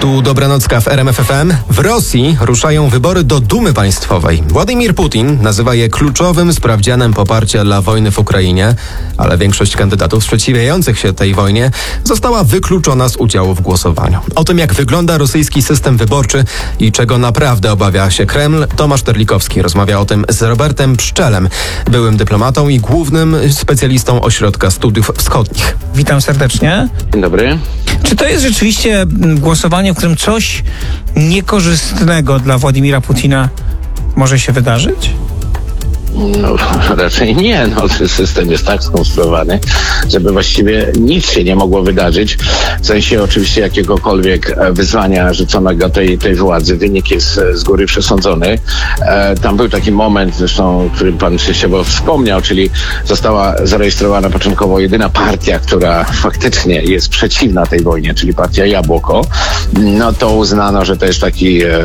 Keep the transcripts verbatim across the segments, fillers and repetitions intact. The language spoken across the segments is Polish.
Tu Dobranocka w R M F F M. W Rosji ruszają wybory do Dumy Państwowej. Władimir Putin nazywa je kluczowym sprawdzianem poparcia dla wojny w Ukrainie, ale większość kandydatów sprzeciwiających się tej wojnie została wykluczona z udziału w głosowaniu. O tym, jak wygląda rosyjski system wyborczy i czego naprawdę obawia się Kreml, Tomasz Terlikowski rozmawia o tym z Robertem Pszczelem, byłym dyplomatą i głównym specjalistą Ośrodka Studiów Wschodnich. Witam serdecznie. Dzień dobry. Czy to jest rzeczywiście głosowanie, w którym coś niekorzystnego dla Władimira Putina może się wydarzyć? No, raczej nie. No, ten system jest tak skonstruowany, żeby właściwie nic się nie mogło wydarzyć. W sensie oczywiście jakiegokolwiek wyzwania rzuconego tej, tej władzy. Wynik jest z góry przesądzony. E, tam był taki moment, zresztą, o którym pan się wspomniał, czyli została zarejestrowana początkowo jedyna partia, która faktycznie jest przeciwna tej wojnie, czyli partia Jabłoko. No to uznano, że to jest taki, e,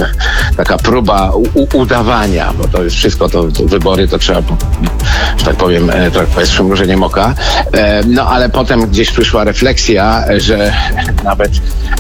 taka próba u, udawania, bo to jest wszystko, to, to wybory to trzeba, że tak powiem, trochę z przymrużeniem oka. No ale potem gdzieś przyszła refleksja, że nawet,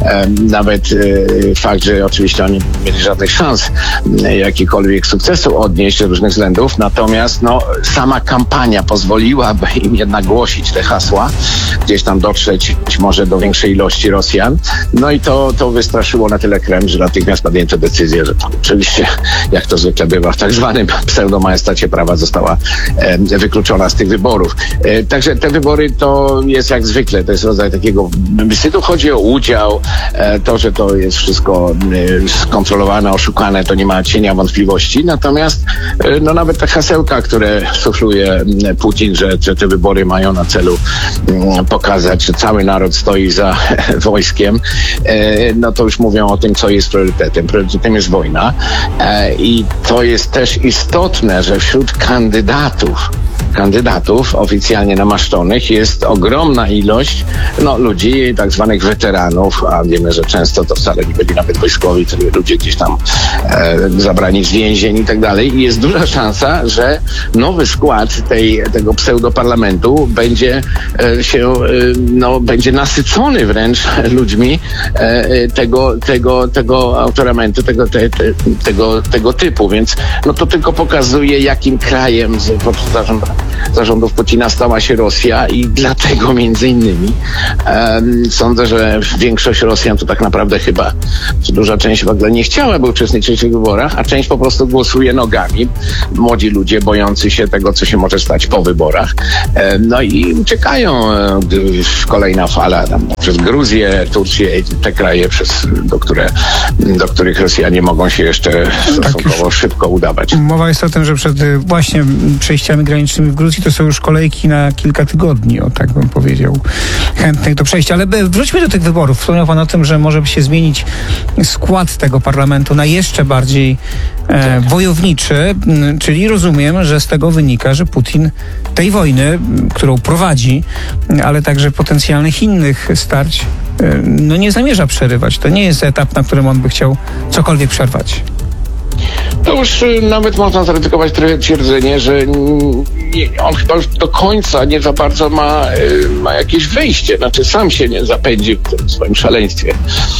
nawet fakt, że oczywiście oni nie mieli żadnych szans jakikolwiek sukcesu odnieść z różnych względów, natomiast no, sama kampania pozwoliłaby im jednak głosić te hasła, gdzieś tam dotrzeć być może do większej ilości Rosjan. No i to, to wystraszyło na tyle Kreml, że natychmiast podjęto decyzję, że to oczywiście, jak to zwykle bywa w tak zwanym pseudomajestacie prawa, została e, wykluczona z tych wyborów. E, także te wybory to jest jak zwykle, to jest rodzaj takiego wstydu. Chodzi o udział, e, to, że to jest wszystko e, skontrolowane, oszukane, to nie ma cienia wątpliwości. Natomiast e, no nawet te hasełka, które sufluje Putin, że, że te wybory mają na celu m, pokazać, że cały naród stoi za e, wojskiem, e, no to już mówią o tym, co jest priorytetem. Priorytetem jest wojna e, i to jest też istotne, że wśród kandydatów, kandydatów oficjalnie namaszczonych jest ogromna ilość no, ludzi, tak zwanych weteranów, a wiemy, że często to wcale nie byli nawet wojskowi, to ludzie gdzieś tam e, zabrani z więzień i tak dalej. I jest duża szansa, że nowy skład tej, tego pseudoparlamentu będzie e, się, e, no, będzie nasycony wręcz ludźmi e, tego, tego, tego autoramentu, tego, te, te, tego, tego typu. Więc no, to tylko pokazuje, jakim krajem z zarządów Putina stała się Rosja i dlatego między innymi um, sądzę, że większość Rosjan to tak naprawdę chyba, czy duża część w ogóle nie chciałaby uczestniczyć w tych wyborach, a część po prostu głosuje nogami. Młodzi ludzie bojący się tego, co się może stać po wyborach. Um, no i czekają um, kolejna fala tam, przez Gruzję, Turcję i te kraje, przez, do, które, do których Rosjanie mogą się jeszcze stosunkowo tak szybko udawać. Mowa jest o tym, że przed właśnie przejściami granicznymi w Gruzji to są już kolejki na kilka tygodni, o tak bym powiedział, chętnych do przejścia. Ale wróćmy do tych wyborów. Wspomniał pan o tym, że może się zmienić skład tego parlamentu na jeszcze bardziej e, wojowniczy, czyli rozumiem, że z tego wynika, że Putin tej wojny, którą prowadzi, ale także potencjalnych innych starć, e, no nie zamierza przerywać. To nie jest etap, na którym on by chciał cokolwiek przerwać. To już nawet można zaryzykować trochę twierdzenie, że nie, on chyba już do końca nie za bardzo ma, ma jakieś wyjście. Znaczy sam się nie zapędził w swoim szaleństwie,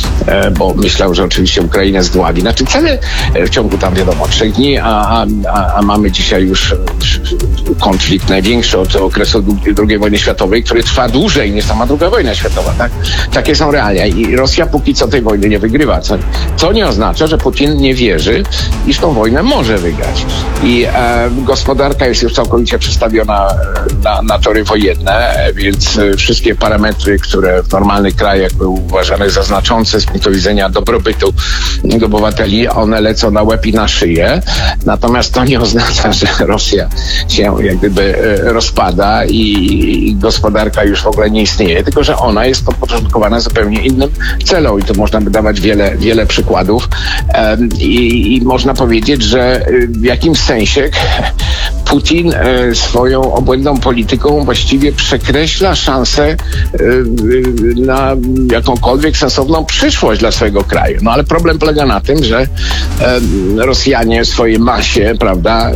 bo myślał, że oczywiście Ukrainę zdławi. Znaczy cele w ciągu tam wiadomo trzech dni, a, a, a mamy dzisiaj już konflikt największy od okresu drugiej wojny światowej, który trwa dłużej niż sama druga wojna światowa. Tak? Takie są realia i Rosja póki co tej wojny nie wygrywa. Co, co nie oznacza, że Putin nie wierzy, iż tą wojnę może wygrać. I e, gospodarka jest już całkowicie przestawiona na, na tory wojenne, więc e, wszystkie parametry, które w normalnych krajach były uważane za znaczące z punktu widzenia dobrobytu obywateli, one lecą na łeb i na szyję. Natomiast to nie oznacza, że Rosja się jak gdyby e, rozpada i, i gospodarka już w ogóle nie istnieje, tylko że ona jest podporządkowana zupełnie innym celom i to można by dawać wiele, wiele przykładów e, i, i można powiedzieć, że w jakimś sensie Putin e, swoją obłędną polityką właściwie przekreśla szansę e, e, na jakąkolwiek sensowną przyszłość dla swojego kraju. No ale problem polega na tym, że e, Rosjanie w swojej masie, prawda, e,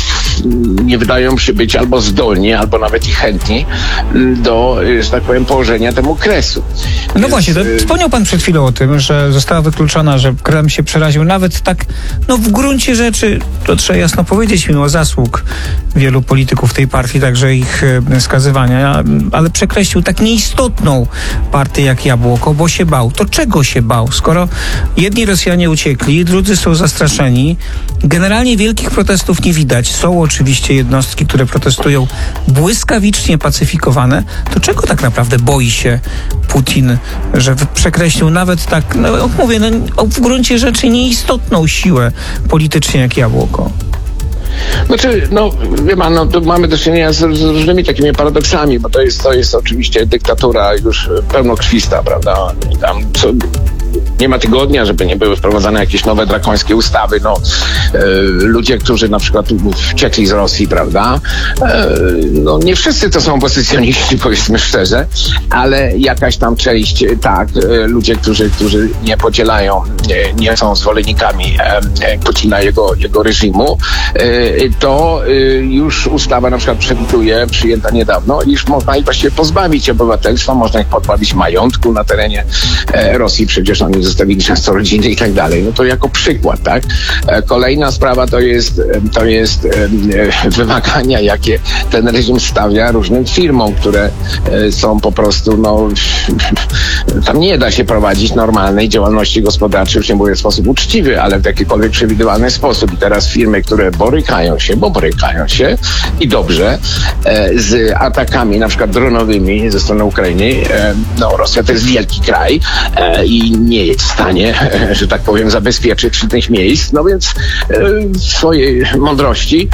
nie wydają się być albo zdolni, albo nawet i chętni do, że tak powiem, położenia temu kresu. No Więc, właśnie, to e, wspomniał pan przed chwilą o tym, że została wykluczona, że Kreml się przeraził nawet tak, no w gruncie rzeczy, to trzeba jasno powiedzieć, mimo zasług wielu polityków tej partii, także ich e, skazywania, ale przekreślił tak nieistotną partię jak Jabłoko, bo się bał. To czego się bał? Skoro jedni Rosjanie uciekli, drudzy są zastraszeni, generalnie wielkich protestów nie widać. Są oczywiście jednostki, które protestują błyskawicznie pacyfikowane, to czego tak naprawdę boi się Putin, że przekreślił nawet tak, no mówię, no, w gruncie rzeczy nieistotną siłę politycznie jak Jabłoko? Znaczy, no, wie pan, no, tu mamy do czynienia z, z różnymi takimi paradoksami, bo to jest, to jest oczywiście dyktatura już pełnokrwista, prawda? I tam co, nie ma tygodnia, żeby nie były wprowadzane jakieś nowe drakońskie ustawy. No, e, ludzie, którzy na przykład uciekli z Rosji, prawda? E, no, nie wszyscy to są opozycjoniści, powiedzmy szczerze, ale jakaś tam część, tak, e, ludzie, którzy, którzy nie podzielają, nie, nie są zwolennikami e, Putina, jego, jego reżimu, e, to e, już ustawa na przykład przewiduje, przyjęta niedawno, iż można ich właściwie pozbawić obywatelstwa, można ich pozbawić majątku na terenie e, Rosji, przecież oni zostawili często rodziny i tak dalej. No to jako przykład, tak? Kolejna sprawa to jest, to jest wymagania, jakie ten reżim stawia różnym firmom, które są po prostu, no, tam nie da się prowadzić normalnej działalności gospodarczej, już nie mówię w sposób uczciwy, ale w jakikolwiek przewidywalny sposób. I teraz firmy, które borykają się, bo borykają się i dobrze, z atakami na przykład dronowymi ze strony Ukrainy, no Rosja to jest wielki kraj i nie jest w stanie, że tak powiem, zabezpieczyć tych miejsc, no więc w swojej mądrości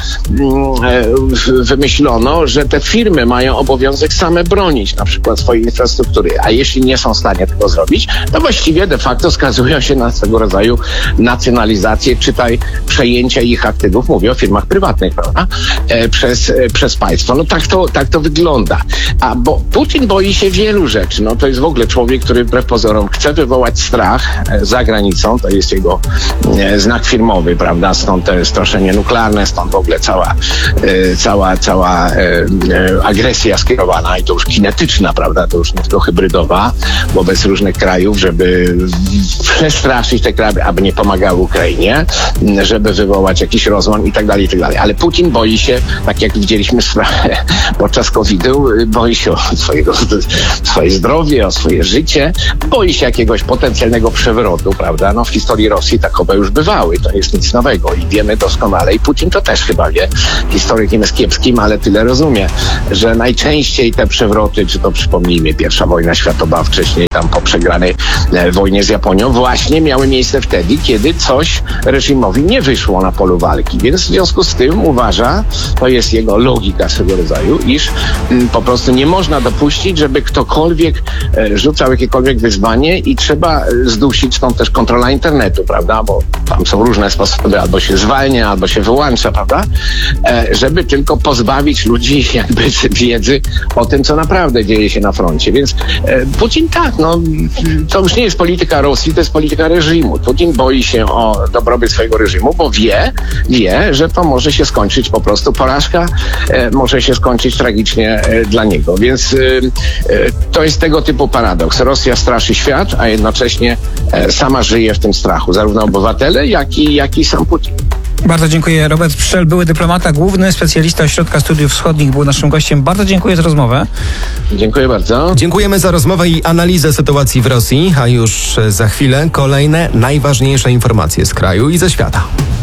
wymyślono, że te firmy mają obowiązek same bronić na przykład swojej infrastruktury, a jeśli nie są w stanie tego zrobić, to właściwie de facto skazują się na swego rodzaju nacjonalizację, czytaj przejęcia ich aktywów, mówię o firmach prywatnych, prawda, przez, przez państwo. No tak to, tak to wygląda. A bo Putin boi się wielu rzeczy, no to jest w ogóle człowiek, który wbrew pozorom chce wywołać strach za granicą, to jest jego e, znak firmowy, prawda, stąd te straszenie nuklearne, stąd w ogóle cała, e, cała, cała e, e, agresja skierowana i to już kinetyczna, prawda, to już nie tylko hybrydowa wobec różnych krajów, żeby przestraszyć te kraje, aby nie pomagały Ukrainie, żeby wywołać jakiś rozłam i tak dalej, i tak dalej. Ale Putin boi się, tak jak widzieliśmy sprawę podczas kowida, boi się o swojego, swoje zdrowie, o swoje życie, boi się jakiegoś potencjalnego przewrotu, prawda? No w historii Rosji takowe już bywały, to jest nic nowego i wiemy doskonale i Putin to też chyba wie, historykiem jest kiepskim, ale tyle rozumie, że najczęściej te przewroty, czy to przypomnijmy, pierwsza wojna światowa, wcześniej tam po przegranej e, wojnie z Japonią, właśnie miały miejsce wtedy, kiedy coś reżimowi nie wyszło na polu walki, więc w związku z tym uważa, to jest jego logika swego rodzaju, iż m, po prostu nie można dopuścić, żeby ktokolwiek e, rzucał jakiekolwiek wyzwanie i trzeba zdusić, stąd też kontrola internetu, prawda, bo tam są różne sposoby, albo się zwalnia, albo się wyłącza, prawda, e, żeby tylko pozbawić ludzi jakby wiedzy o tym, co naprawdę dzieje się na froncie, więc e, Putin tak, no to już nie jest polityka Rosji, to jest polityka reżimu. Putin boi się o dobrobyt swojego reżimu, bo wie, wie, że to może się skończyć po prostu porażka, e, może się skończyć tragicznie e, dla niego, więc e, e, to jest tego typu paradoks. Rosja straszy świat, a jednocześnie e, sama żyje w tym strachu, zarówno obywatele, jak i, jak i sam Putin. Bardzo dziękuję. Robert Pszczel, były dyplomata, główny specjalista Ośrodka Studiów Wschodnich, był naszym gościem. Bardzo dziękuję za rozmowę. Dziękuję bardzo. Dziękujemy za rozmowę i analizę sytuacji w Rosji, a już za chwilę kolejne najważniejsze informacje z kraju i ze świata.